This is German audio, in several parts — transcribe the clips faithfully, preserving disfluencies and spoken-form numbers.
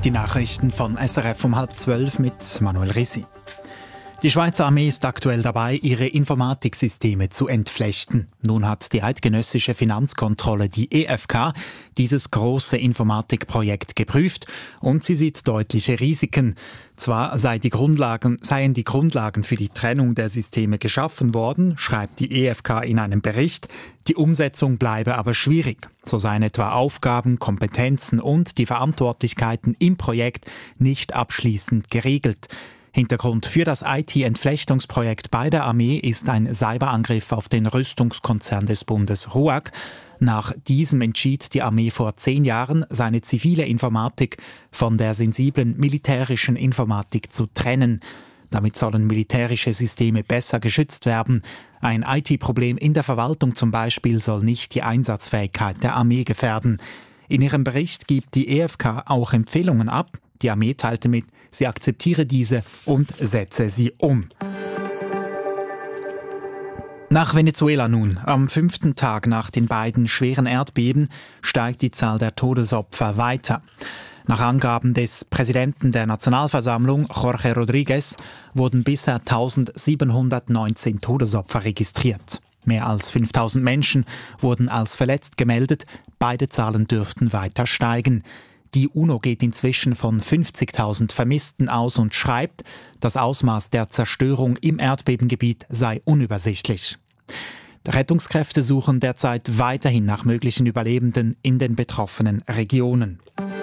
Die Nachrichten von S R F um halb zwölf mit Manuel Rissi. Die Schweizer Armee ist aktuell dabei, ihre Informatiksysteme zu entflechten. Nun hat die eidgenössische Finanzkontrolle, die E F K, dieses große Informatikprojekt geprüft und sie sieht deutliche Risiken. Zwar sei die Grundlagen, seien die Grundlagen für die Trennung der Systeme geschaffen worden, schreibt die E F K in einem Bericht, die Umsetzung bleibe aber schwierig. So seien etwa Aufgaben, Kompetenzen und die Verantwortlichkeiten im Projekt nicht abschließend geregelt. Hintergrund für das I T-Entflechtungsprojekt bei der Armee ist ein Cyberangriff auf den Rüstungskonzern des Bundes R U A G. Nach diesem entschied die Armee vor zehn Jahren, seine zivile Informatik von der sensiblen militärischen Informatik zu trennen. Damit sollen militärische Systeme besser geschützt werden. Ein I T-Problem in der Verwaltung zum Beispiel soll nicht die Einsatzfähigkeit der Armee gefährden. In ihrem Bericht gibt die E F K auch Empfehlungen ab. Die Armee teilte mit, sie akzeptiere diese und setze sie um. Nach Venezuela nun. Am fünften Tag nach den beiden schweren Erdbeben steigt die Zahl der Todesopfer weiter. Nach Angaben des Präsidenten der Nationalversammlung, Jorge Rodriguez, wurden bisher eintausendsiebenhundertneunzehn Todesopfer registriert. Mehr als fünftausend Menschen wurden als verletzt gemeldet. Beide Zahlen dürften weiter steigen. Die UNO geht inzwischen von fünfzigtausend Vermissten aus und schreibt, das Ausmaß der Zerstörung im Erdbebengebiet sei unübersichtlich. Die Rettungskräfte suchen derzeit weiterhin nach möglichen Überlebenden in den betroffenen Regionen.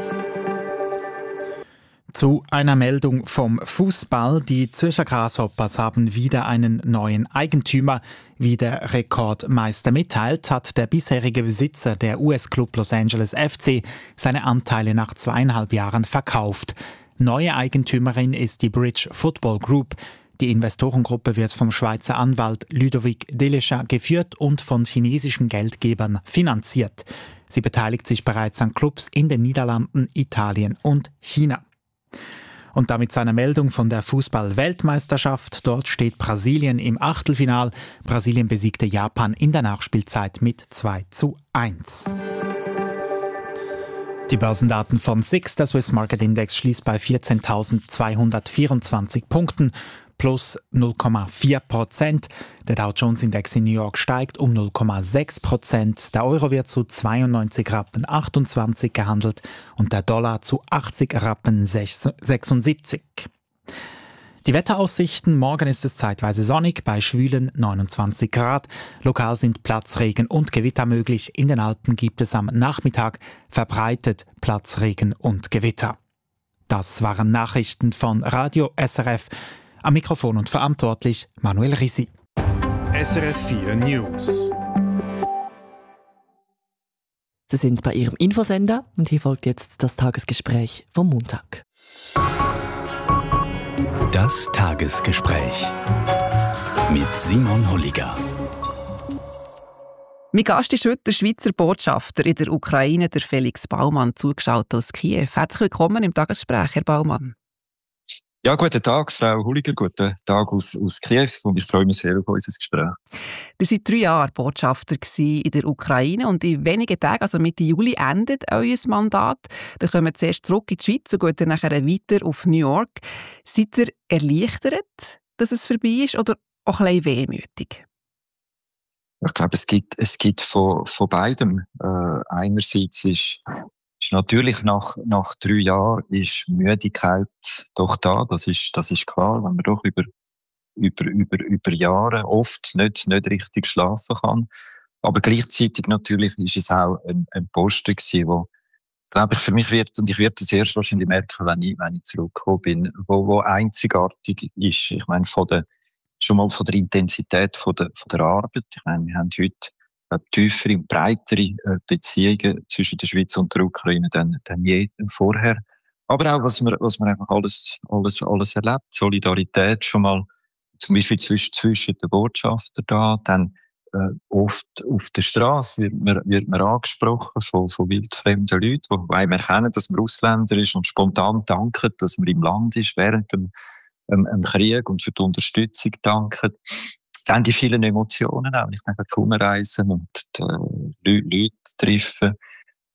Zu einer Meldung vom Fußball. Die Zürcher Grasshoppers haben wieder einen neuen Eigentümer. Wie der Rekordmeister mitteilt, hat der bisherige Besitzer der U S-Club Los Angeles F C seine Anteile nach zweieinhalb Jahren verkauft. Neue Eigentümerin ist die Bridge Football Group. Die Investorengruppe wird vom Schweizer Anwalt Ludovic Delechat geführt und von chinesischen Geldgebern finanziert. Sie beteiligt sich bereits an Clubs in den Niederlanden, Italien und China. Und damit zu einer Meldung von der Fußball-Weltmeisterschaft. Dort steht Brasilien im Achtelfinal. Brasilien besiegte Japan in der Nachspielzeit mit zwei zu eins. Die Börsendaten von S I X, der Swiss Market Index, schließt bei vierzehntausendzweihundertvierundzwanzig Punkten, plus null Komma vier Prozent. Der Dow Jones Index in New York steigt um null Komma sechs Prozent. Der Euro wird zu zweiundneunzig Rappen achtundzwanzig gehandelt und der Dollar zu achtzig Rappen sechsundsiebzig. Die Wetteraussichten: Morgen ist es zeitweise sonnig, bei schwülen neunundzwanzig Grad. Lokal sind Platzregen und Gewitter möglich. In den Alpen gibt es am Nachmittag verbreitet Platzregen und Gewitter. Das waren Nachrichten von Radio S R F. Am Mikrofon und verantwortlich Manuel Rissi. S R F vier News. Sie sind bei Ihrem Infosender und hier folgt jetzt das Tagesgespräch vom Montag. Das Tagesgespräch mit Simon Holliger. Mein Gast ist heute der Schweizer Botschafter in der Ukraine, der Felix Baumann, zugeschaut aus Kiew. Herzlich willkommen im Tagesgespräch, Herr Baumann. Ja, guten Tag, Frau Holliger, guten Tag aus, aus Kiew und ich freue mich sehr auf unser Gespräch. Ihr seid drei Jahre Botschafter in der Ukraine und in wenigen Tagen, also Mitte Juli, endet euer Mandat. Dann kommen wir zuerst zurück in die Schweiz und gehen dann nachher weiter auf New York. Seid ihr erleichtert, dass es vorbei ist, oder auch ein bisschen wehmütig? Ich glaube, es gibt, es gibt von, von beidem. Äh, einerseits ist Ist natürlich nach, nach drei Jahren ist Müdigkeit doch da. Das ist, das ist klar, wenn man doch über, über, über, über Jahre oft nicht, nicht richtig schlafen kann. Aber gleichzeitig natürlich ist es auch ein, ein Posten gewesen, wo, glaube ich, für mich wird, und ich werde das erst wahrscheinlich merken, wenn ich, wenn ich zurückgekommen bin, wo, wo einzigartig ist. Ich meine, von der, schon mal von der Intensität von der, von der Arbeit. Ich meine, wir haben heute tiefere und breitere äh, Beziehungen zwischen der Schweiz und der Ukraine denn, denn je vorher. Aber auch, was man, was man einfach alles, alles, alles erlebt. Solidarität schon mal, zum Beispiel zwischen, zwischen den Botschaftern da, dann äh, oft auf der Straße wird man, wird man angesprochen von, von wildfremden Leuten, wobei wir erkennen, dass man Ausländer ist und spontan danken, dass man im Land ist während dem, ähm, dem Krieg und für die Unterstützung danken. Dann die vielen Emotionen auch. Ich denke, die Reisen und die Leute, Leute treffen.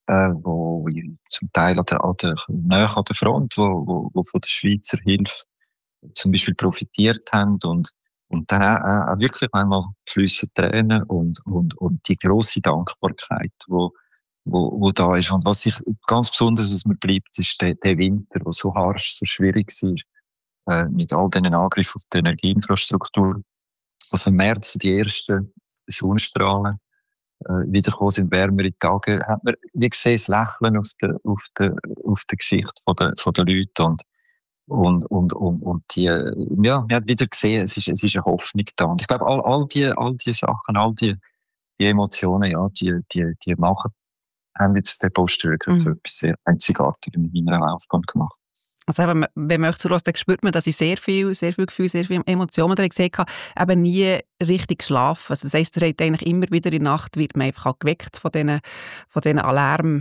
äh, wo zum Teil an der, an der, näher an der Front, wo, wo, wo von der Schweizer Hilfe zum Beispiel profitiert haben und, und dann auch, auch wirklich einmal fliessen Tränen und, und, und die grosse Dankbarkeit, wo, wo, wo da ist. Und was ich ganz besonders, was mir bleibt, ist der, der Winter, der so harsch, so schwierig war, äh, mit all diesen Angriffen auf die Energieinfrastruktur. Also im März die ersten Sonnenstrahlen äh, wiedergekommen sind, wärmere Tage, hat man, wie gesehen, das Lächeln auf der, auf der, auf der Gesicht von der, von der Leute und, und, und, und, und die, ja, man hat wieder gesehen, es ist, es ist eine Hoffnung da. Und ich glaube, all, all die, all die Sachen, all die, die Emotionen, ja, die, die, die machen, haben jetzt den Poster wirklich mhm. so etwas sehr Einzigartiges mit meiner Laufbahn gemacht. Also eben, wenn man euch zuhört, dann spürt man, dass ich sehr viel, sehr viel Gefühl, sehr viele Emotionen da gesehen habe, eben nie richtig geschlafen. Also das heisst, ihr habt eigentlich immer wieder in der Nacht, wird man einfach auch geweckt von diesen, von diesen Alarmen,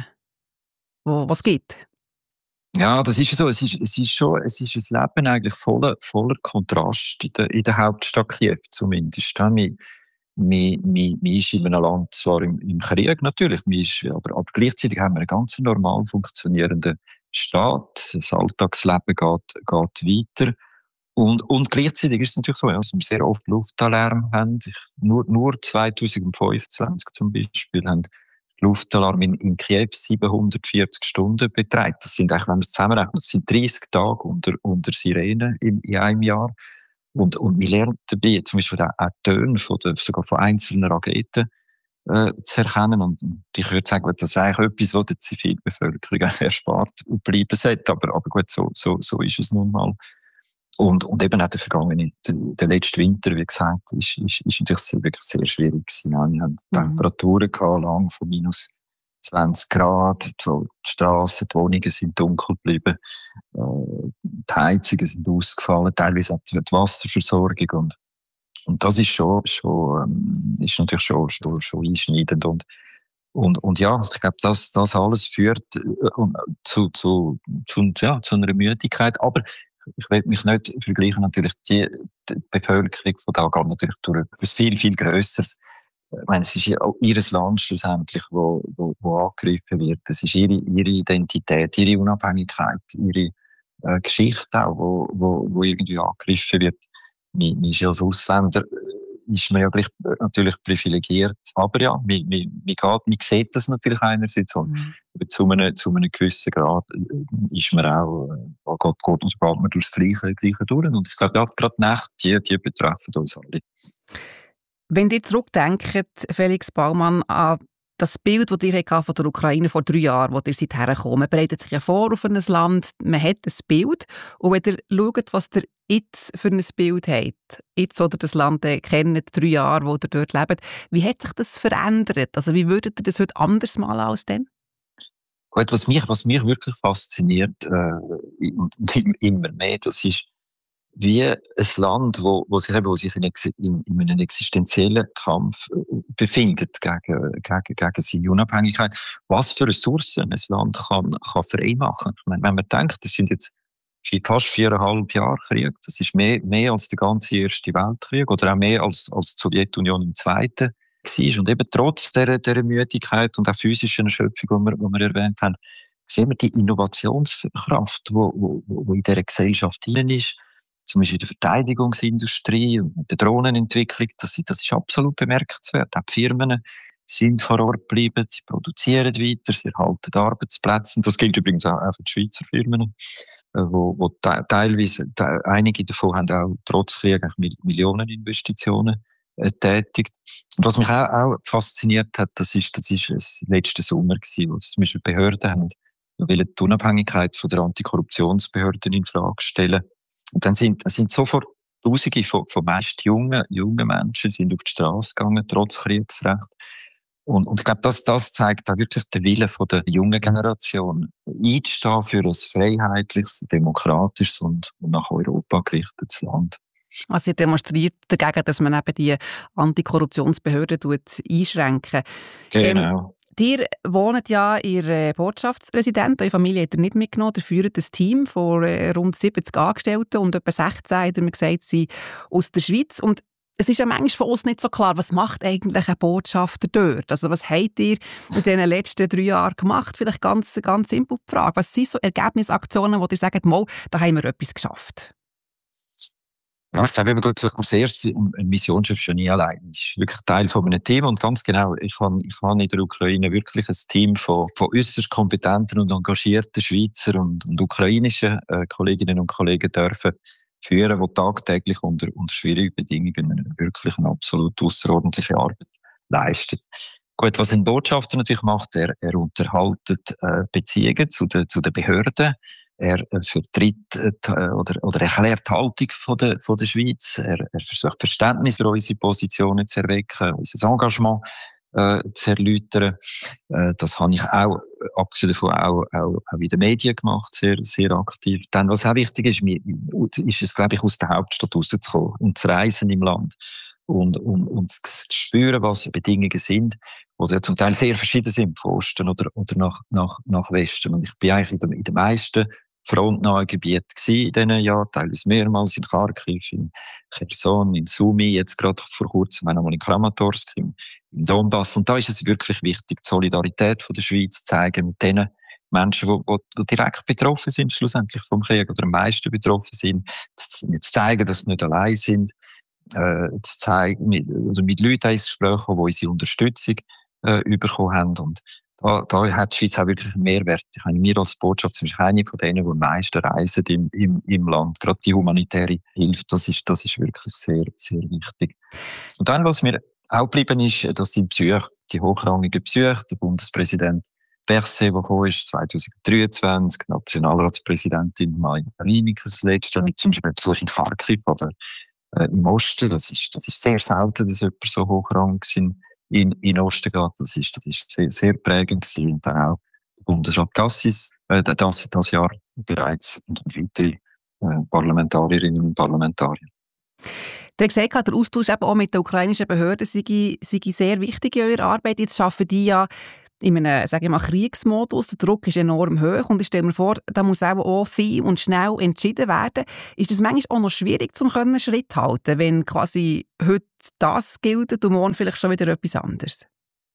wo, was gibt. Ja, das ist so. Es ist, es ist schon, es ist ein Leben eigentlich voller, voller Kontrast in der, in der Hauptstadt Kiew zumindest. Ja, man, man, man, man ist in einem Land zwar im, im Krieg natürlich, man ist, aber, aber gleichzeitig haben wir einen ganz normal funktionierenden Staat. Das Alltagsleben geht, geht weiter. Und, und gleichzeitig ist es natürlich so, ja, dass wir sehr oft Luftalarm haben. Ich, nur, nur zwanzig fünfundzwanzig zum Beispiel haben Luftalarm in, in Kiew siebenhundertvierzig Stunden betreibt. Das sind eigentlich, wenn wir es zusammenrechnen, das sind dreißig Tage unter, unter Sirene in, in einem Jahr. Und, und wir lernen dabei zum Beispiel auch, auch Töne von der, sogar von einzelnen Raketen äh, zu erkennen. Und ich würde sagen, das ist eigentlich etwas, was der Zivilbevölkerung erspart bleiben sollte. Aber, aber gut, so, so, so ist es nun mal. Und, und eben auch der vergangene, der, der letzte Winter, wie gesagt, ist, ist, ist natürlich wirklich sehr schwierig gewesen. Ja, wir haben mhm. Temperaturen gehabt, lang von minus zwanzig Grad, die Strassen, die Wohnungen sind dunkel geblieben, äh, die Heizungen sind ausgefallen, teilweise auch die Wasserversorgung und, und das ist schon, schon, ähm, ist natürlich schon, schon, schon einschneidend und, und, und ja, ich glaube, das, das alles führt äh, zu, zu, zu, ja, zu einer Müdigkeit, aber ich will mich nicht vergleichen, natürlich, die, die Bevölkerung von da geht natürlich durch etwas viel, viel Grösseres. Ich meine, es ist ja auch ihr Land schlussendlich, wo, wo, wo angegriffen wird. Es ist ihre, ihre Identität, ihre Unabhängigkeit, ihre äh, Geschichte auch, wo, wo, wo irgendwie angegriffen wird. Man, man ist ja als Ausländer, ist man ja gleich natürlich privilegiert. Aber ja, man, man, man, geht, man sieht das natürlich einerseits. Und mhm. zu, einem, zu einem gewissen Grad ist man auch, äh, geht, geht, geht man durch das Gleiche, Gleiche durch. Und ich glaube, ja, gerade die Nächte, die, die betreffen uns alle. Wenn ihr zurückdenkt, Felix Baumann, an das Bild, das ihr von der Ukraine vor drei Jahren, wo ihr seid hergekommen, man bereitet sich ja vor auf ein Land, man hat ein Bild. Und wenn ihr schaut, was ihr jetzt für ein Bild habt, jetzt oder das Land kennt, drei Jahre, wo ihr dort lebt, wie hat sich das verändert? Also wie würdet ihr das heute anders malen als dann? Gut, was mich, was mich wirklich fasziniert, äh, und immer mehr, das ist, wie ein Land, wo, wo sich eben, wo sich in, in, in einem existenziellen Kampf befindet gegen, gegen, gegen seine Unabhängigkeit, was für Ressourcen ein Land kann, kann vereinmachen. Ich meine, wenn man denkt, das sind jetzt fast viereinhalb Jahre Krieg, das ist mehr, mehr als der ganze Erste Weltkrieg oder auch mehr als, als die Sowjetunion im Zweiten war. Und eben trotz dieser, dieser Müdigkeit und auch physischen Erschöpfung, die wir, die wir erwähnt haben, sehen wir die Innovationskraft, die, die, die in dieser Gesellschaft drin ist. Zum Beispiel in der Verteidigungsindustrie und der Drohnenentwicklung, das, das ist absolut bemerkenswert. Auch die Firmen sind vor Ort geblieben, sie produzieren weiter, sie erhalten Arbeitsplätze. Und das gilt übrigens auch für die Schweizer Firmen, wo, wo teilweise, einige davon haben auch trotz Krieg Millioneninvestitionen äh, tätigt. Und was mich auch, auch fasziniert hat, das ist, das ist das letzte Sommer gewesen, wo zum Beispiel Behörden haben, wollen die Unabhängigkeit von der Antikorruptionsbehörden in Frage stellen. Und dann sind, sind sofort Tausende von, von meist jungen, jungen Menschen sind auf die Straße gegangen, trotz Kriegsrecht. Und, und ich glaube, das, das zeigt auch wirklich den Willen von der jungen Generation, einzustehen für ein freiheitliches, demokratisches und, und nach Europa gerichtetes Land. Also sie demonstriert dagegen, dass man eben die Antikorruptionsbehörden einschränken. Genau. Ähm, Ihr wohnt ja, ihr Botschaftspräsident, eure Familie hat ihr nicht mitgenommen, ihr führt ein Team von rund siebzig Angestellten und etwa sechzehn, hat er mir gesagt, sind aus der Schweiz. Und Es ist ja manchmal von uns nicht so klar, was macht eigentlich ein Botschafter dort? Also was habt ihr in den letzten drei Jahren gemacht? Vielleicht ganz, ganz simpel die Frage. Was sind so Ergebnisaktionen, wo ihr sagt, mal, da haben wir etwas geschafft? Ja, ich glaube, eben als erstes, ein Missionschef schon nie allein. Das ist wirklich Teil von einem Team. Und ganz genau, ich habe, ich habe in der Ukraine wirklich ein Team von, von äußerst kompetenten und engagierten Schweizer und, und ukrainischen äh, Kolleginnen und Kollegen dürfen führen, die tagtäglich unter, unter schwierigen Bedingungen wirklich eine absolut außerordentliche Arbeit leisten. Gut, was ein Botschafter natürlich macht, er, er unterhaltet äh, Beziehungen zu den, zu den Behörden. Er äh, vertritt äh, oder, oder erklärt die Haltung von der, von der Schweiz. Er, er versucht Verständnis für unsere Positionen zu erwecken, unser Engagement äh, zu erläutern. Äh, das habe ich auch, abgesehen davon, auch, auch, auch in den Medien gemacht, sehr, sehr aktiv. Dann, was auch wichtig ist, ist es, glaube ich, aus der Hauptstadt rauszukommen und zu reisen im Land. Und, und, und zu spüren, was Bedingungen sind, die ja zum Teil sehr verschieden sind, von Osten oder, oder nach, nach, nach Westen. Und ich bin eigentlich in, der, in den meisten frontnahen Gebieten gewesen in diesen Jahren, teilweise mehrmals in Kharkiv, in Cherson, in Sumy, jetzt gerade vor kurzem einmal in Kramatorsk, im, im Donbass. Und da ist es wirklich wichtig, die Solidarität von der Schweiz zu zeigen mit denen Menschen, die, die direkt betroffen sind, schlussendlich vom Krieg, oder am meisten betroffen sind, zu, zu zeigen, dass sie nicht allein sind, äh, zu zeigen, mit, oder mit Leuten ins Gespräch kommen, die unsere Unterstützung äh, bekommen haben. Und Da, da hat die Schweiz auch wirklich einen Mehrwert. Ich meine, wir als Botschaft sind eine von denen, die am meisten reisen im, im, im Land. Gerade die humanitäre Hilfe, das ist, das ist wirklich sehr, sehr wichtig. Und dann, was mir auch geblieben ist, das sind Besuche, die hochrangigen Besuche. Der Bundespräsident Berset, der gekommen ist, zwanzig dreiundzwanzig, die Nationalratspräsidentin Marina Lineker, das letzte, mit zum Beispiel Besuch in Kharkiv oder äh, im Osten. Das ist, das ist sehr selten, dass jemand so hochrangig sind. in, in Osten geht. Das ist, das ist sehr, sehr prägend gewesen. Und dann auch der Bundesrat Gassis, äh, das, das Jahr bereits und weitere äh, Parlamentarierinnen und Parlamentarier. Der gesagt hat, der Austausch eben auch mit den ukrainischen Behörden sei, sei sehr wichtig in eurer Arbeit. Jetzt arbeiten die ja in einem, sage ich mal, Kriegsmodus. Der Druck ist enorm hoch und ich stelle mir vor, da muss auch, auch viel und schnell entschieden werden. Ist das manchmal auch noch schwierig, um Schritt zu halten, wenn quasi heute das gilt und morgen vielleicht schon wieder etwas anderes?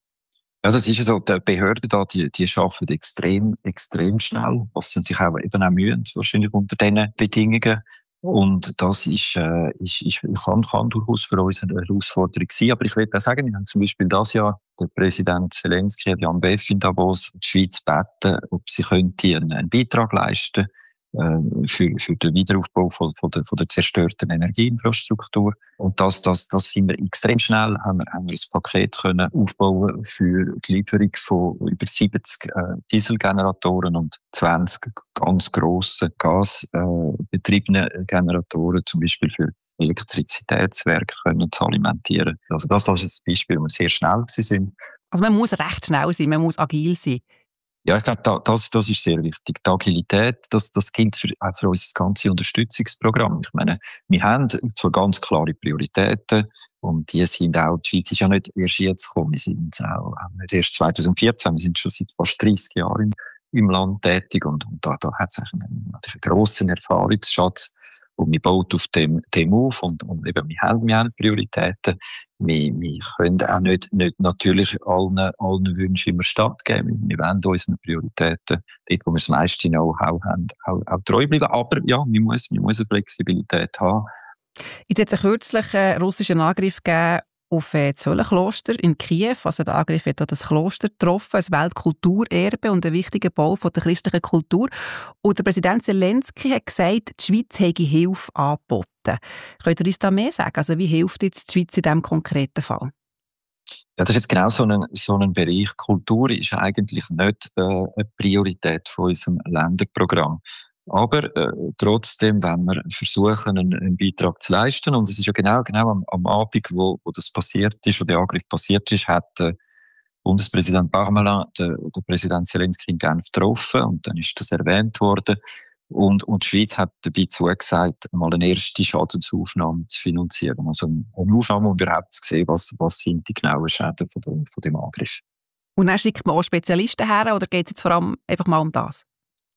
Ja, das ist ja so. Die Behörden da, die, die arbeiten extrem, extrem schnell, was sie natürlich auch eben auch mühen, wahrscheinlich unter diesen Bedingungen. Und das ist, äh, ist, ist kann, kann durchaus für uns eine Herausforderung sein. Aber ich will auch sagen, wir haben zum Beispiel das Jahr der Präsident Zelensky, Jan Beff in Davos, die Schweiz gebeten, ob sie könnte einen, einen Beitrag leisten äh, für, für den Wiederaufbau von, von, der, von der zerstörten Energieinfrastruktur. Und das, das, das sind wir extrem schnell, haben wir, haben wir ein Paket können aufbauen für die Lieferung von über siebzig äh, Dieselgeneratoren und zwanzig ganz grossen gasbetriebenen äh, Generatoren, zum Beispiel für Elektrizitätswerke können zu alimentieren. Also das, das ist ein Beispiel, wo wir sehr schnell sind. Also man muss recht schnell sein, man muss agil sein. Ja, ich glaube, da, das, das ist sehr wichtig. Die Agilität, das, das gilt für, auch für unser ganzes Unterstützungsprogramm. Ich meine, wir haben zwar ganz klare Prioritäten und die sind auch, die Schweiz ist ja nicht erst jetzt gekommen, wir sind auch nicht erst zwanzig vierzehn, wir sind schon seit fast dreißig Jahren im, im Land tätig und, und da, da hat es einen, natürlich einen grossen Erfahrungsschatz. Und wir bauen auf dem, dem auf und, und eben, wir haben, wir haben Prioritäten. Wir, wir können auch nicht, nicht natürlich allen, allen Wünschen immer stattgeben. Wir wollen unseren Prioritäten, dort, wo wir das meiste Know-how haben, auch, auch treu bleiben. Aber ja, wir muss, wir muss eine Flexibilität haben. Jetzt hat es kürzlich einen russischen Angriff gegeben auf das Höllenkloster in Kiew. Also der Angriff hat das Kloster getroffen, ein Weltkulturerbe und ein wichtiger Bau von der christlichen Kultur. Und der Präsident Zelensky hat gesagt, die Schweiz hätte Hilfe angeboten. Könnt ihr uns da mehr sagen? Also wie hilft jetzt die Schweiz in diesem konkreten Fall? Ja, das ist jetzt genau so ein, so ein Bereich. Kultur ist eigentlich nicht äh, eine Priorität von unserem Länderprogramm. Aber äh, trotzdem, wenn wir versuchen, einen, einen Beitrag zu leisten, und es ist ja genau, genau am, am Abend, wo, wo das passiert ist, wo der Angriff passiert ist, hat äh, Bundespräsident Parmelin den, den Präsident Zelensky in Genf getroffen und dann ist das erwähnt worden. Und, und die Schweiz hat dabei zugesagt, mal eine erste Schadensaufnahme zu finanzieren. Also eine Aufnahme, um überhaupt zu sehen, was, was sind die genauen Schäden von dem, von dem Angriff. Und dann schickt man auch Spezialisten her, oder geht es jetzt vor allem einfach mal um das?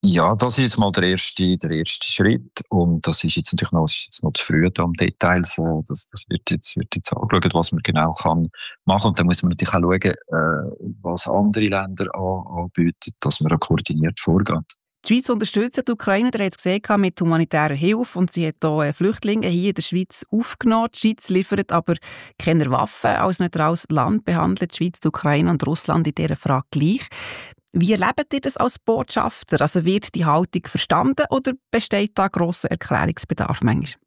Ja, das ist jetzt mal der erste, der erste Schritt. Und das ist jetzt natürlich noch, ist jetzt noch zu früh da am Details. Äh, das, das wird jetzt, wird jetzt angeschaut, was man genau kann machen. Und dann muss man natürlich auch schauen, äh, was andere Länder an, anbieten, dass man auch koordiniert vorgeht. Die Schweiz unterstützt die Ukraine, ihr habt es gesehen, mit humanitärer Hilfe, und sie hat hier Flüchtlinge hier in der Schweiz aufgenommen. Die Schweiz liefert aber keine Waffen. Als neutrales Land behandelt die Schweiz die Ukraine und Russland in dieser Frage gleich. Wie erlebt ihr das als Botschafter? Also wird die Haltung verstanden oder besteht da grosser Erklärungsbedarf manchmal?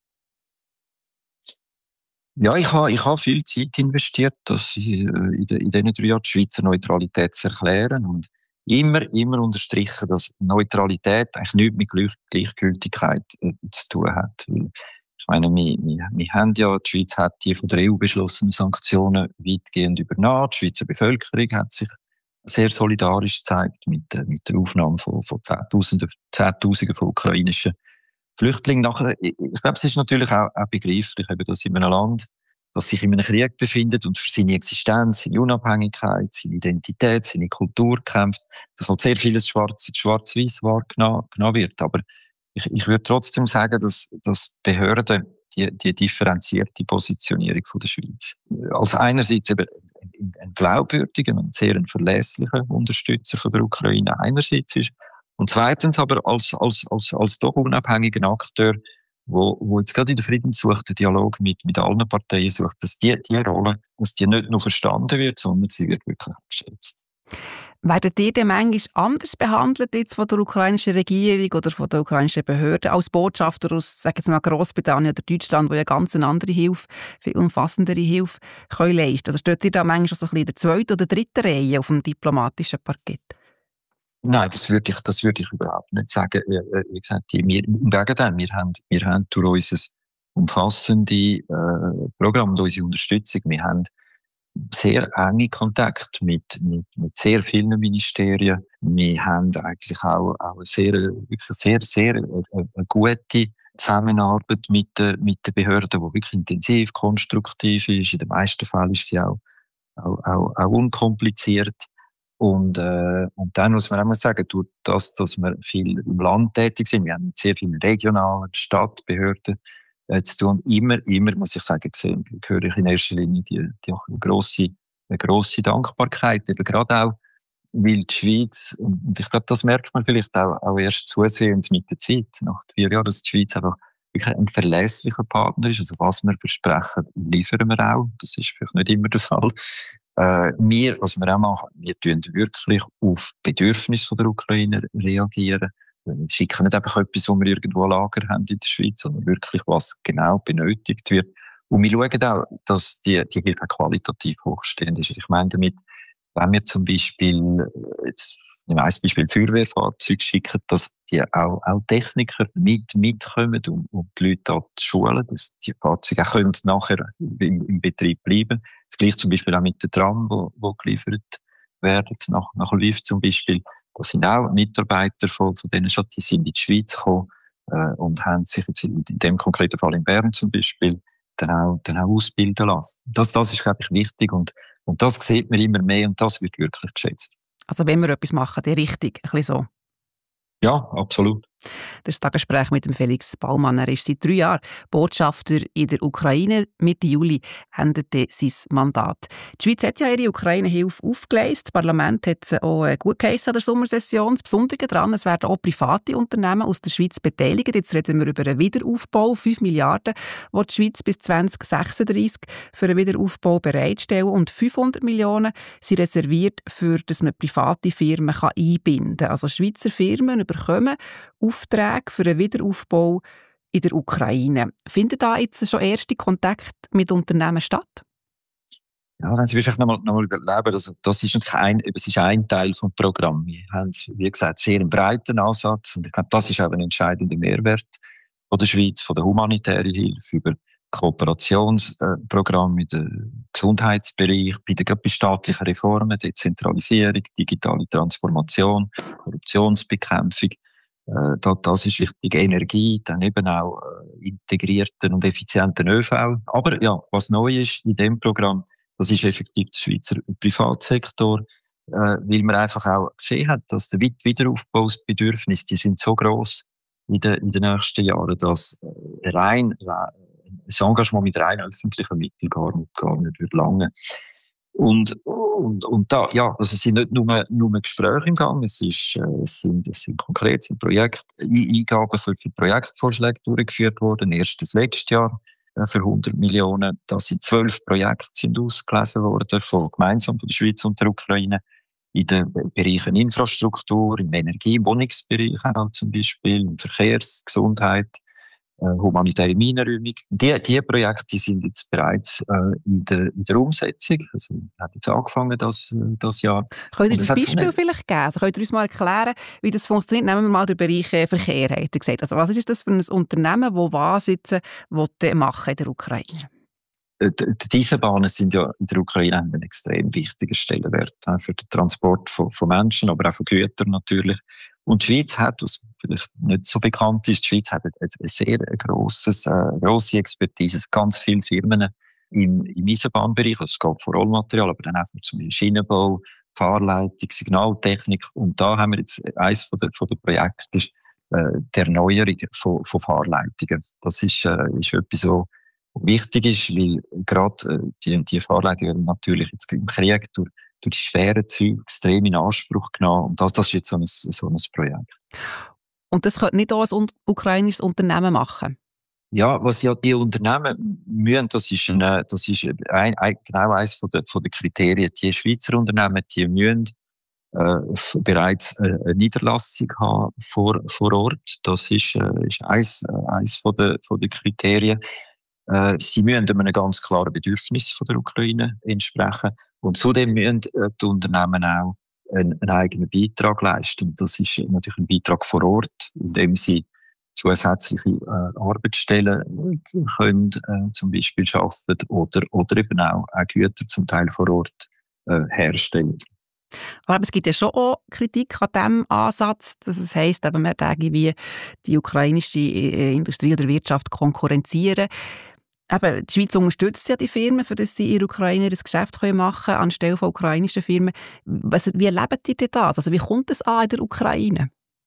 Ja, ich habe ich habe viel Zeit investiert, dass ich, äh, in, de, in diesen drei Jahren die Schweizer Neutralität zu erklären und immer, immer unterstrichen, dass Neutralität eigentlich nichts mit Gleich Gleichgültigkeit äh, zu tun hat. Weil, ich meine, wir, wir, wir haben ja, die Schweiz hat die von der E U beschlossenen Sanktionen weitgehend übernommen. Die Schweizer Bevölkerung hat sich sehr solidarisch gezeigt mit, äh, mit der Aufnahme von, von Zehntausenden, Zehntausenden von ukrainischen Flüchtlingen. Nachher, ich, ich glaube, es ist natürlich auch, auch begreiflich, eben, dass in einem Land, das sich in einem Krieg befindet und für seine Existenz, seine Unabhängigkeit, seine Identität, seine Kultur kämpft, dass halt sehr vieles schwarz, schwarz-weiß wahrgenommen wird. Aber ich, ich würde trotzdem sagen, dass, dass Behörden die, die differenzierte Positionierung von der Schweiz als einerseits eben ein glaubwürdiger und sehr ein verlässlicher Unterstützer von der Ukraine einerseits ist und zweitens aber als, als, als, als doch unabhängiger Akteur, wo, wo jetzt gerade in der Friedenssuche den Dialog mit, mit allen Parteien sucht, dass die, die Rolle, dass die nicht nur verstanden wird, sondern sie wird wirklich geschätzt. Werdet ihr denn manchmal anders behandelt jetzt von der ukrainischen Regierung oder von der ukrainischen Behörden als Botschafter aus, sagen wir mal, Grossbritannien oder Deutschland, wo ja ganz eine andere Hilfe, viel umfassendere Hilfe können leisten? Also steht ihr da manchmal so ein bisschen in der zweiten oder dritten Reihe auf dem diplomatischen Parkett? Nein, das würde ich, das würde ich überhaupt nicht sagen. Wie gesagt, wir, im Gegenteil, wir haben, wir haben durch unser umfassendes äh, Programm und unsere Unterstützung, wir haben sehr enge Kontakt mit, mit, mit sehr vielen Ministerien. Wir haben eigentlich auch, auch eine sehr, wirklich sehr, sehr eine, eine gute Zusammenarbeit mit, mit den Behörden, die wirklich intensiv, konstruktiv ist. In den meisten Fällen ist sie auch, auch, auch, auch unkompliziert. Und, äh, und dann muss man auch mal sagen, durch das, dass wir viel im Land tätig sind, wir haben mit sehr vielen regionalen Stadtbehörden äh, zu tun. Immer, immer, muss ich sagen, gesehen, höre ich in erster Linie die, die auch eine grosse, eine grosse Dankbarkeit, eben gerade auch, weil die Schweiz, und ich glaube, das merkt man vielleicht auch, auch erst zusehends mit der Zeit, nach vier Jahren, dass die Schweiz einfach wirklich ein verlässlicher Partner ist. Also was wir versprechen, liefern wir auch. Das ist vielleicht nicht immer der Fall. Äh, wir, was wir auch machen, wir tun wirklich auf Bedürfnisse der Ukrainer reagieren. Wir schicken nicht einfach etwas, wo wir irgendwo ein Lager haben in der Schweiz, sondern wirklich, was genau benötigt wird. Und wir schauen auch, dass die, die Hilfe qualitativ hochstehend ist. Ich meine damit, wenn wir zum Beispiel, jetzt, im ein Beispiel Feuerwehrfahrzeuge schicken, dass die auch, auch Techniker mit, mitkommen, um, um die Leute da zu schulen, dass die Fahrzeuge auch können nachher im, im Betrieb bleiben. Das gleiche zum Beispiel auch mit den Tram, wo, wo geliefert werden, nach, nach Lviv zum Beispiel. Das sind auch Mitarbeiter von, von denen schon, die sind in die Schweiz gekommen, äh, und haben sich jetzt in, in dem konkreten Fall in Bern zum Beispiel dann auch, dann auch ausbilden lassen. Das, das ist, glaube ich, wichtig und, und das sieht man immer mehr und das wird wirklich geschätzt. Also wenn wir etwas machen, dann richtig, ein bisschen so. Ja, absolut. Das ist das Gespräch mit dem Felix Baumann. Er ist seit drei Jahren Botschafter in der Ukraine. Mitte Juli endete sein Mandat. Die Schweiz hat ja ihre Ukraine-Hilfe aufgeleistet. Das Parlament hat sie auch gut geheissen an der Sommersession. Das Besondere daran, es werden auch private Unternehmen aus der Schweiz beteiligt. Jetzt reden wir über einen Wiederaufbau. fünf Milliarden, die die Schweiz bis zwanzig sechsunddreissig für einen Wiederaufbau bereitstellen. Und fünfhundert Millionen sind reserviert, für dass man private Firmen einbinden kann. Also Schweizer Firmen bekommen Aufträge für einen Wiederaufbau in der Ukraine. Finden da jetzt schon erste Kontakte mit Unternehmen statt? Ja, wenn Sie vielleicht nochmal noch mal überleben, das, das ist natürlich ein, es ist ein Teil vom Programm. Wir haben, wie gesagt, sehr einen breiten Ansatz und ich glaube, das ist auch ein entscheidender Mehrwert von der Schweiz, von der humanitären Hilfe über Kooperationsprogramme im Gesundheitsbereich, bei den bei staatlichen Reformen, Dezentralisierung, digitale Transformation, Korruptionsbekämpfung. Das ist wichtig. Energie, dann eben auch integrierten und effizienten ÖV. Aber ja, was neu ist in dem Programm, das ist effektiv der Schweizer Privatsektor. äh, weil man einfach auch gesehen hat, dass die Wiederaufbausbedürfnisse, die sind so gross in den, in den nächsten Jahren, dass rein, das Engagement mit rein öffentlichen Mitteln gar nicht, gar nicht wird lange. Und, und, und da, ja, also es sind nicht nur, nur Gespräche im Gang, es ist, äh, es sind, es sind konkret, es sind Projekt, Eingaben für, für Projektvorschläge durchgeführt worden, erstes letztes Jahr, äh, für hundert Millionen. Da sind zwölf Projekte sind ausgelesen worden, von, gemeinsam von der Schweiz und der Ukraine, in den Bereichen Infrastruktur, im Energie-, im Wohnungsbereich auch zum Beispiel, im Verkehrs-, Gesundheit, humanitäre Minenräumung. Die, die Projekte die sind jetzt bereits äh, in, der, in der Umsetzung. Also, hat jetzt angefangen das, das Jahr. Könnt ihr uns ein Beispiel vielleicht geben? Also, könnt ihr uns mal erklären, wie das funktioniert? Nehmen wir mal den Bereich äh, Verkehr, hat er gesagt. Also, was ist das für ein Unternehmen, das was jetzt äh, machen in der Ukraine? Die Eisenbahnen sind ja in der Ukraine einen extrem wichtigen Stellenwert für den Transport von, von Menschen, aber auch von Gütern natürlich. Und die Schweiz hat, was vielleicht nicht so bekannt ist, die Schweiz hat eine, eine sehr grosses, äh, grosse Expertise, ganz viele Firmen im, im Eisenbahnbereich, also es geht vor Rollmaterial, aber dann auch zum Beispiel Schienenbau, Fahrleitung, Signaltechnik. Und da haben wir jetzt eines von der, von der Projekte, ist, äh, die Erneuerung von, von Fahrleitungen. Das ist, äh, ist etwas so, wichtig ist, weil gerade äh, die, die Fahrleitungen natürlich jetzt im Krieg durch, durch die schweren Züge extrem in Anspruch genommen. Und das, das ist jetzt so ein, so ein Projekt. Und das könnte nicht auch ein ukrainisches Unternehmen machen? Ja, was ja die Unternehmen müssen, das ist, eine, das ist ein, ein, genau eines von der, von der Kriterien. Die Schweizer Unternehmen, die müssen äh, bereits eine Niederlassung haben vor, vor Ort. Das ist, äh, ist eines, eines von der, von der Kriterien. Sie müssen einem ganz klaren Bedürfnis von der Ukraine entsprechen. Und zudem müssen die Unternehmen auch einen, einen eigenen Beitrag leisten. Das ist natürlich ein Beitrag vor Ort, indem sie zusätzliche äh, Arbeitsstellen können, äh, zum Beispiel schaffen oder, oder eben auch, auch Güter zum Teil vor Ort äh, herstellen. Aber es gibt ja schon auch Kritik an diesem Ansatz, dass es heisst, eben, man irgendwie die ukrainische Industrie oder Wirtschaft konkurrenzieren. Eben, die Schweiz unterstützt ja die Firmen, für das sie in Ukraine das Geschäft machen können, anstelle von ukrainischen Firmen. Was, wie erleben die das? Also wie kommt es an in der Ukraine?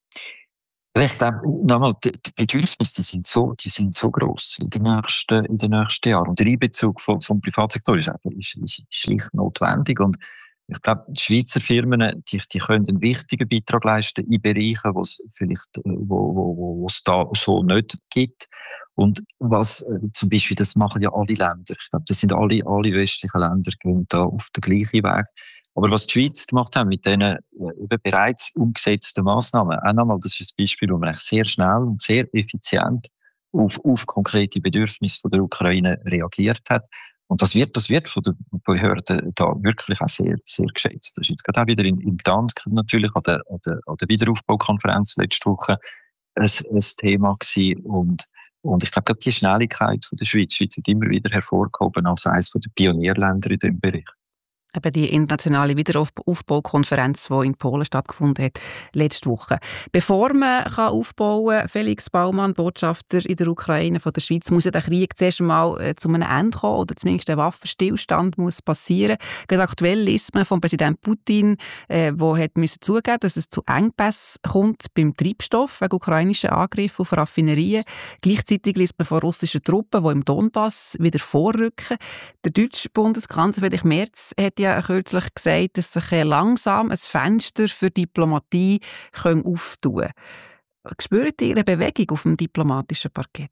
Ich glaube, nochmal, die Bedürfnisse, die sind so, die sind so gross in den nächsten, in den nächsten Jahren. Und der Einbezug vom, vom Privatsektor ist einfach, ist, ist schlicht notwendig. Und ich glaube, die Schweizer Firmen, die, die können einen wichtigen Beitrag leisten in Bereichen, wo es vielleicht, wo, wo, wo, wo es da so nicht gibt. Und was, äh, zum Beispiel, das machen ja alle Länder. Ich glaube, das sind alle, alle westlichen Länder gehen da auf den gleichen Weg. Aber was die Schweiz gemacht hat mit diesen äh, bereits umgesetzten Massnahmen, auch nochmal, das ist ein Beispiel, wo man eigentlich sehr schnell und sehr effizient auf, auf konkrete Bedürfnisse von der Ukraine reagiert hat. Und das wird, das wird von den Behörden da wirklich auch sehr, sehr geschätzt. Das ist jetzt gerade auch wieder in, in Gdansk natürlich an der, an der, an der Wiederaufbaukonferenz letzte Woche ein, ein Thema gewesen. Und Und ich glaube, die Schnelligkeit von der Schweiz, die Schweiz wird immer wieder hervorgehoben als eines der Pionierländer in diesem Bereich. Eben die internationale Wiederaufbaukonferenz, die in Polen stattgefunden hat, letzte Woche. Bevor man kann aufbauen kann, Felix Baumann, Botschafter in der Ukraine von der Schweiz, muss ja der Krieg zuerst einmal äh, zu einem Ende kommen oder zumindest ein Waffenstillstand muss passieren. Gerade aktuell liest man von Präsident Putin, äh, wo hat müssen zugeben, dass es zu Engpässen kommt beim Treibstoff wegen ukrainischen Angriffen auf Raffinerien. Gleichzeitig liest man von russischen Truppen, die im Donbass wieder vorrücken. Der deutsche Bundeskanzler Friedrich Merz hat ja kürzlich gesagt, dass sich langsam ein Fenster für Diplomatie auftun können. Spürt ihr eine Bewegung auf dem diplomatischen Parkett?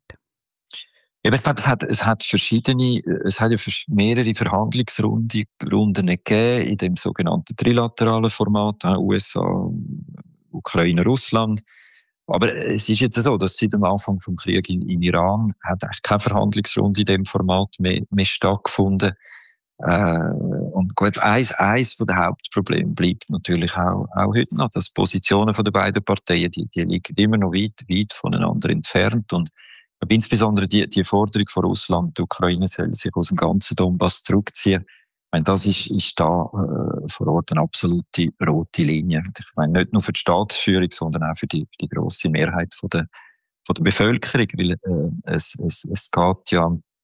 Ja, ich glaube, es hat, es hat verschiedene, es hat ja mehrere Verhandlungsrunden Runden gegeben in dem sogenannten trilateralen Format, U S A, Ukraine, Russland. Aber es ist jetzt so, dass seit dem Anfang des Krieges in, in Iran hat eigentlich keine Verhandlungsrunde in dem Format mehr, mehr stattgefunden. Äh, und gut, eins, eins von den Hauptproblemen bleibt natürlich auch, auch heute noch, dass die Positionen von den beiden Parteien, die, die liegen immer noch weit, weit voneinander entfernt. Und insbesondere die, die Forderung von Russland, die Ukraine soll sich aus dem ganzen Donbass zurückziehen. Ich meine, das ist, ist da äh, vor Ort eine absolute rote Linie. Ich meine, nicht nur für die Staatsführung, sondern auch für die, für die grosse Mehrheit von der, von der Bevölkerung, weil äh, es, es, es geht ja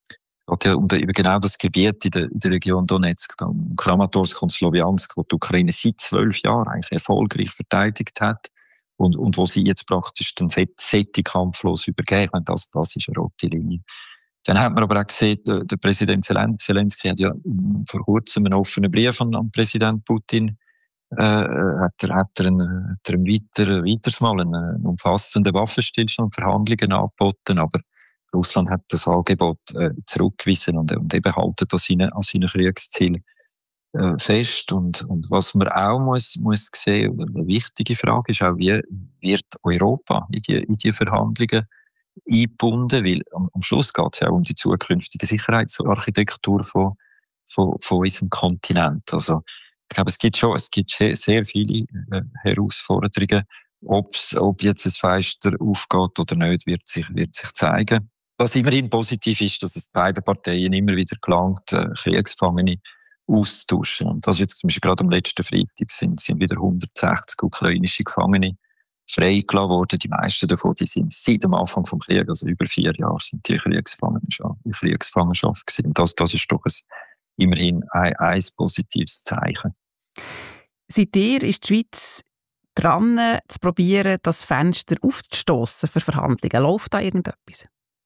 ja um eben genau das Gebiet in der, in der Region Donetsk, um Kramatorsk und Sloviansk, wo die Ukraine seit zwölf Jahren eigentlich erfolgreich verteidigt hat und, und wo sie jetzt praktisch den Setting kampflos übergeben. Und das, das ist eine rote Linie. Dann hat man aber auch gesehen, der, der Präsident Zelensky hat ja vor kurzem einen offenen Brief an, an Präsident Putin äh, hat er, hat er, einen, hat er ein weiter, weiteres Mal einen, einen umfassenden Waffenstillstand, Verhandlungen angeboten, aber Russland hat das Angebot äh, zurückgewiesen und, und eben halten das seine, an seinen Kriegszielen äh, fest. Und, und was man auch muss, muss sehen, oder eine wichtige Frage ist auch, wie wird Europa in die, in die Verhandlungen eingebunden, weil am, am Schluss geht es ja auch um die zukünftige Sicherheitsarchitektur von, von, von unserem Kontinent. Also, ich glaube, es gibt schon, es gibt sehr, sehr viele äh, Herausforderungen. Ob's, ob jetzt ein Fenster aufgeht oder nicht, wird sich, wird sich zeigen. Was immerhin positiv ist, dass es beiden Parteien immer wieder gelangt, äh, Kriegsgefangene auszutauschen. Und das ist jetzt zum Beispiel gerade am letzten Freitag sind, sind wieder hundertsechzig ukrainische Gefangene freigelassen worden. Die meisten davon, die sind seit dem Anfang des Krieges, also über vier Jahre, sind die Kriegsgefangenschaft, die Kriegsgefangenschaft gewesen. Und das, das ist doch ein, immerhin ein, ein positives Zeichen. Seitdem ist die Schweiz dran, zu probieren, das Fenster aufzustossen für Verhandlungen. Läuft da irgendetwas?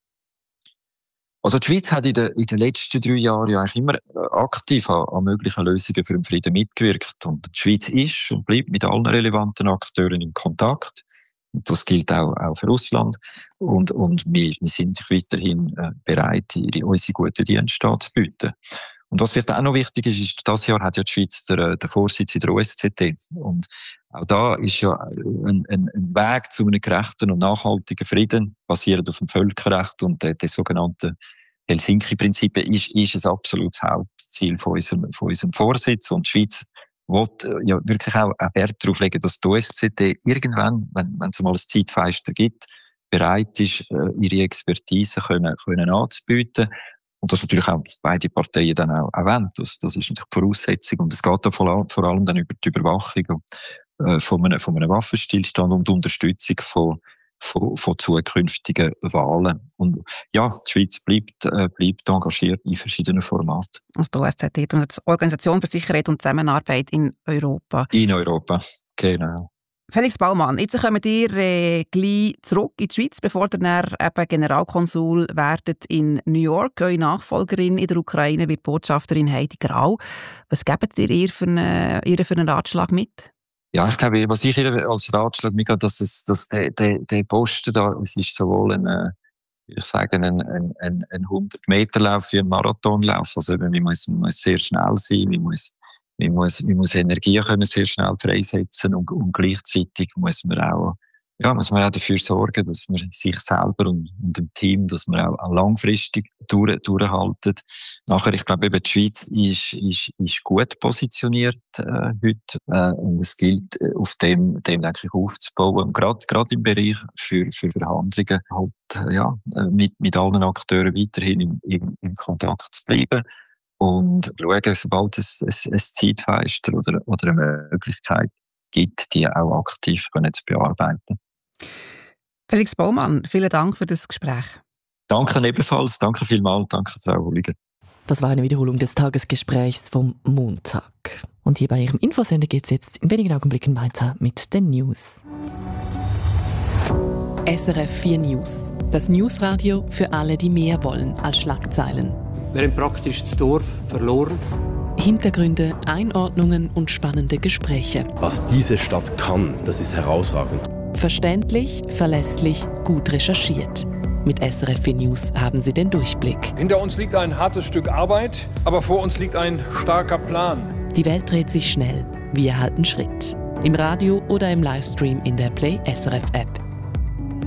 Also die Schweiz hat in den, in den letzten drei Jahren ja eigentlich immer aktiv an, an möglichen Lösungen für den Frieden mitgewirkt. Und die Schweiz ist und bleibt mit allen relevanten Akteuren in Kontakt. Und das gilt auch, auch für Russland. Und, und wir, wir sind weiterhin äh, bereit, ihre, unsere guten Dienste anzubieten. Und was vielleicht auch noch wichtig ist, ist, dieses Jahr hat ja die Schweiz der, der Vorsitz in der O S Z E. Und auch da ist ja ein, ein, ein Weg zu einem gerechten und nachhaltigen Frieden, basierend auf dem Völkerrecht und den, den sogenannten Helsinki-Prinzipien, ist, ist ein absolutes Hauptziel von unserem, von unserem Vorsitz. Und die Schweiz will ja wirklich auch Wert darauf legen, dass die O S Z E irgendwann, wenn, wenn es mal ein Zeitfenster gibt, bereit ist, ihre Expertise können, können anzubieten. Und das natürlich auch beide Parteien dann auch, auch wollen. Das, das ist natürlich die Voraussetzung. Und es geht da vor, vor allem dann über die Überwachung äh, von, einem, von einem Waffenstillstand und die Unterstützung von, von, von zukünftigen Wahlen. Und ja, die Schweiz bleibt, äh, bleibt engagiert in verschiedenen Formaten. Also die O S Z E, die Organisation für Sicherheit und Zusammenarbeit in Europa. In Europa, genau. Felix Baumann, jetzt kommen ihr äh, gleich zurück in die Schweiz, bevor ihr dann eben Generalkonsul werdet in New York. Eure Nachfolgerin in der Ukraine wird Botschafterin Heidi Grau. Was gebt ihr ihr für einen, ihr für einen Ratschlag mit? Ja, ich glaube, was ich ihr als Ratschlag mitgebe, dass, es, dass der, der, der Posten da, es ist sowohl ein, ich sage, ein, ein, ein, ein hundert-Meter-Lauf wie ein Marathonlauf. Also man muss, man muss sehr schnell sein, man muss Man muss, man muss Energie können sehr schnell freisetzen und, und gleichzeitig muss man auch, ja, muss man auch dafür sorgen, dass man sich selber und, und dem Team, dass man auch, auch langfristig durch, durchhaltet. Nachher, ich glaube, eben die Schweiz ist, ist, ist gut positioniert äh, heute äh, und es gilt, auf dem, dem denke ich, aufzubauen. Und gerade, gerade im Bereich für, für Verhandlungen halt, äh, ja, mit, mit allen Akteuren weiterhin im, im, im Kontakt zu bleiben. Und schauen, sobald es ein, ein Zeitfenster oder, oder eine Möglichkeit gibt, die auch aktiv können zu bearbeiten. Felix Baumann, vielen Dank für das Gespräch. Danke ebenfalls. Danke vielmals. Danke, Frau Holliger. Das war eine Wiederholung des Tagesgesprächs vom Montag. Und hier bei Ihrem Infosender geht es jetzt in wenigen Augenblicken weiter mit den News. S R F vier News. Das Newsradio für alle, die mehr wollen als Schlagzeilen. Wir haben praktisch das Dorf verloren. Hintergründe, Einordnungen und spannende Gespräche. Was diese Stadt kann, das ist herausragend. Verständlich, verlässlich, gut recherchiert. Mit S R F vier News haben Sie den Durchblick. Hinter uns liegt ein hartes Stück Arbeit, aber vor uns liegt ein starker Plan. Die Welt dreht sich schnell. Wir halten Schritt. Im Radio oder im Livestream in der Play S R F App.